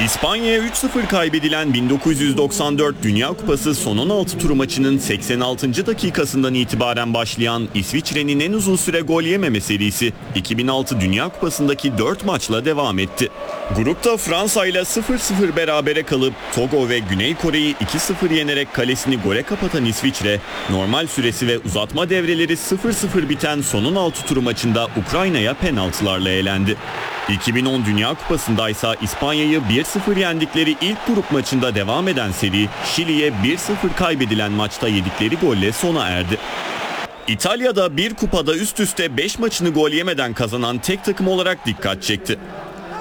İspanya'ya 3-0 kaybedilen 1994 Dünya Kupası son 16 turu maçının 86. dakikasından itibaren başlayan İsviçre'nin en uzun süre gol yememe serisi 2006 Dünya Kupası'ndaki 4 maçla devam etti. Grupta Fransa ile 0-0 berabere kalıp Togo ve Güney Kore'yi 2-0 yenerek kalesini gole kapatan İsviçre, normal süresi ve uzatma devreleri 0-0 biten son 16 turu maçında Ukrayna'ya penaltılarla elendi. 2010 Dünya Kupası'nda ise İspanya'yı 1-0 yendikleri ilk grup maçında devam eden seri, Şili'ye 1-0 kaybedilen maçta yedikleri golle sona erdi. İtalya'da bir kupada üst üste 5 maçını gol yemeden kazanan tek takım olarak dikkat çekti.